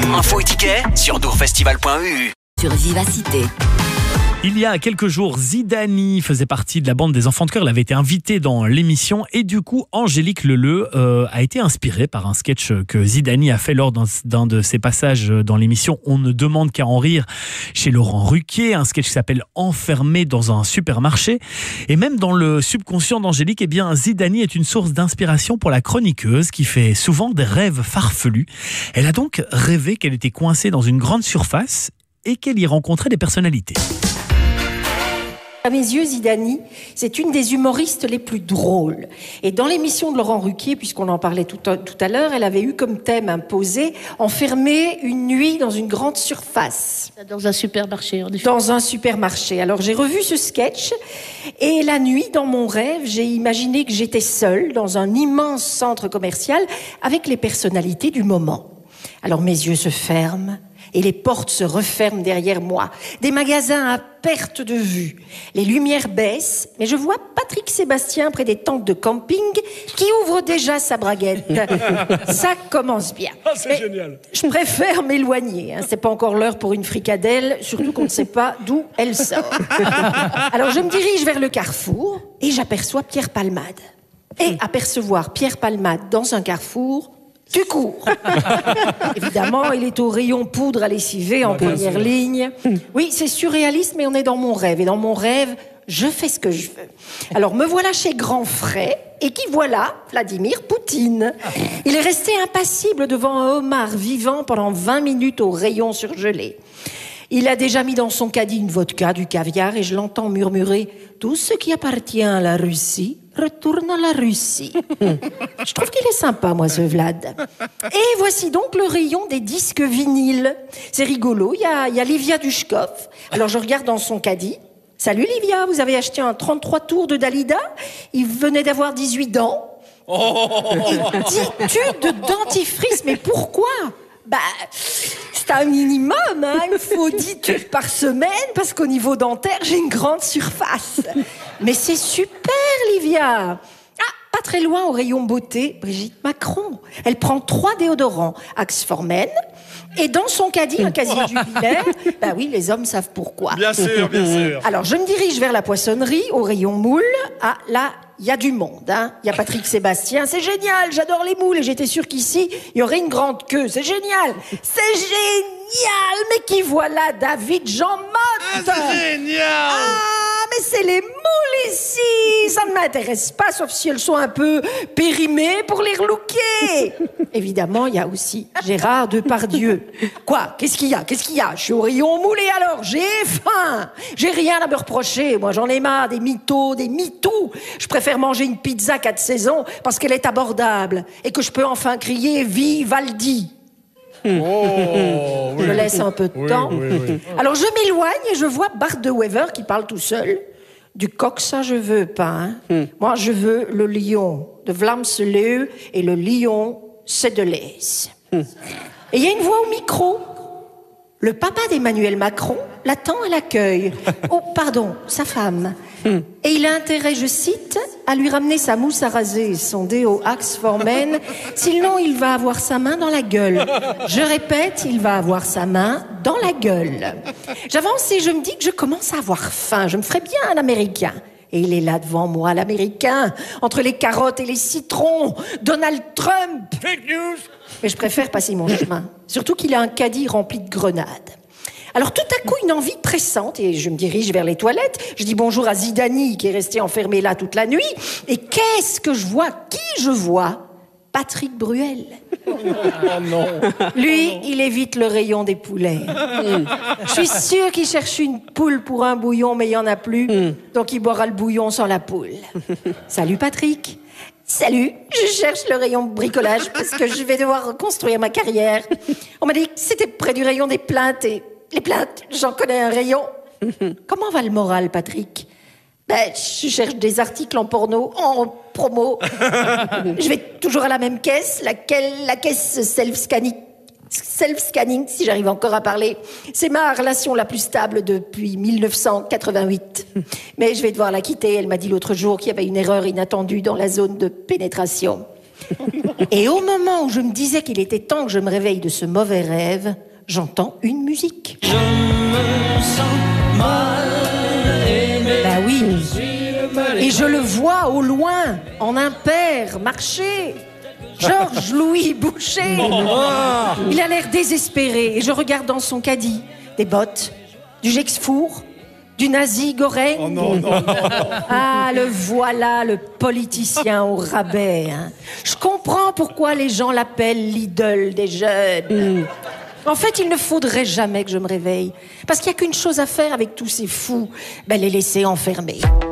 Info et tickets sur dourfestival.eu. Sur Vivacité. Il y a quelques jours, Zidani faisait partie de la bande des enfants de chœur. Elle avait été invitée dans l'émission et du coup, Angélique Leleu a été inspirée par un sketch que Zidani a fait lors d'un de ses passages dans l'émission On ne demande qu'à en rire chez Laurent Ruquier. Un sketch qui s'appelle Enfermé dans un supermarché. Et même dans le subconscient d'Angélique, eh bien, Zidani est une source d'inspiration pour la chroniqueuse qui fait souvent des rêves farfelus. Elle a donc rêvé qu'elle était coincée dans une grande surface et qu'elle y rencontrait des personnalités. À mes yeux, Zidani, c'est une des humoristes les plus drôles. Et dans l'émission de Laurent Ruquier, puisqu'on en parlait tout à l'heure, elle avait eu comme thème imposé « Enfermer une nuit dans une grande surface ». Dans un supermarché, en effet. Dans un supermarché. Alors j'ai revu ce sketch et la nuit, dans mon rêve, j'ai imaginé que j'étais seule dans un immense centre commercial avec les personnalités du moment. Alors mes yeux se ferment et les portes se referment derrière moi. Des magasins à perte de vue. Les lumières baissent, mais je vois Patrick Sébastien près des tentes de camping qui ouvre déjà sa braguette. Ça commence bien. Ah, c'est génial. Je préfère m'éloigner. C'est pas encore l'heure pour une fricadelle, surtout qu'on ne sait pas d'où elle sort. Alors je me dirige vers le carrefour et j'aperçois Pierre Palmade. Et apercevoir Pierre Palmade dans un carrefour, tu cours. Évidemment, il est au rayon poudre à lessiver en première ligne. Oui, c'est surréaliste, mais on est dans mon rêve. Et dans mon rêve, je fais ce que je veux. Alors, me voilà chez Grand Frais, et qui voilà Vladimir Poutine. Il est resté impassible devant un homard vivant pendant 20 minutes au rayon surgelé. Il a déjà mis dans son caddie une vodka, du caviar, et je l'entends murmurer « Tout ce qui appartient à la Russie retourne à la Russie. » Je trouve qu'il est sympa, moi, ce Vlad. Et voici donc le rayon des disques vinyles. C'est rigolo, il y a Livia Dushkov. Alors je regarde dans son caddie. « Salut Livia, vous avez acheté un 33 tours de Dalida ? Il venait d'avoir 18 ans. » Et 10 tubes de dentifrice, mais pourquoi ? Bah, c'est un minimum, hein. Il me faut 10 tubes par semaine parce qu'au niveau dentaire, j'ai une grande surface. Mais c'est super, Livia. Ah, pas très loin, au rayon beauté, Brigitte Macron. Elle prend 3 déodorants Axe Formen et dans son caddie, un casier jubilaire. Bah oui, les hommes savent pourquoi. Bien sûr, bien sûr. Alors, je me dirige vers la poissonnerie, au rayon moule. Ah, là, il y a du monde, hein. Il y a Patrick Sébastien. C'est génial, j'adore les moules. Et j'étais sûre qu'ici, il y aurait une grande queue. C'est génial. C'est génial. Mais qui voilà David Jean Motte. C'est génial. Ah, mais c'est les moules ici. Ça ne m'intéresse pas, sauf si elles sont un peu périmées pour les relooker. Évidemment, il y a aussi Gérard Depardieu. Quoi ? Qu'est-ce qu'il y a ? Je suis au rayon moulé alors. J'ai faim. J'ai rien à me reprocher. Moi, j'en ai marre des mythos, des mitous. Je préfère manger une pizza 4 saisons parce qu'elle est abordable et que je peux enfin crier « Vivaldi ». Oh, oui. Je laisse un peu de temps. Oui. Alors je m'éloigne et je vois Bart de Wever qui parle tout seul. Du coq, ça je veux pas. Hein. Moi je veux le lion de Vlaamse-Leeuw et le lion c'est de l'Aise. Et il y a une voix au micro. Le papa d'Emmanuel Macron l'attend à l'accueil. Oh, pardon, sa femme. Et il a intérêt, je cite, à lui ramener sa mousse à raser, son déo Axe Formen, sinon il va avoir sa main dans la gueule. Je répète, il va avoir sa main dans la gueule. J'avance et je me dis que je commence à avoir faim, je me ferais bien un Américain. Et il est là devant moi, l'Américain, entre les carottes et les citrons, Donald Trump. Fake news. Mais je préfère passer mon chemin, surtout qu'il a un caddie rempli de grenades. Alors tout à coup, une envie pressante, et je me dirige vers les toilettes. Je dis bonjour à Zidani, qui est resté enfermé là toute la nuit. Et qu'est-ce que je vois ? Qui je vois ? Patrick Bruel. Oh non. Lui, il évite le rayon des poulets. Je suis sûre qu'il cherche une poule pour un bouillon, mais il n'y en a plus. Donc il boira le bouillon sans la poule. Salut Patrick. Salut, je cherche le rayon bricolage parce que je vais devoir reconstruire ma carrière. On m'a dit que c'était près du rayon des plaintes et les plaintes, j'en connais un rayon. Comment va le moral, Patrick ? Ben, je cherche des articles en porno, en promo. Je vais toujours à la même caisse, la caisse self-scanning, si j'arrive encore à parler. C'est ma relation la plus stable depuis 1988. Mais je vais devoir la quitter. Elle m'a dit l'autre jour qu'il y avait une erreur inattendue dans la zone de pénétration. Et au moment où je me disais qu'il était temps que je me réveille de ce mauvais rêve, j'entends une musique. Je me sens mal aimé. Ben oui. Je suis le mal Et je le vois au loin, en impair, marcher. Georges Louis Boucher. Il a l'air désespéré et je regarde dans son caddie des bottes, du Gexfour, du nazi Goreng. Oh non, non, non. Ah, le voilà, le politicien au rabais. Hein. Je comprends pourquoi les gens l'appellent l'idole des jeunes. En fait, il ne faudrait jamais que je me réveille. Parce qu'il n'y a qu'une chose à faire avec tous ces fous, ben, les laisser enfermer.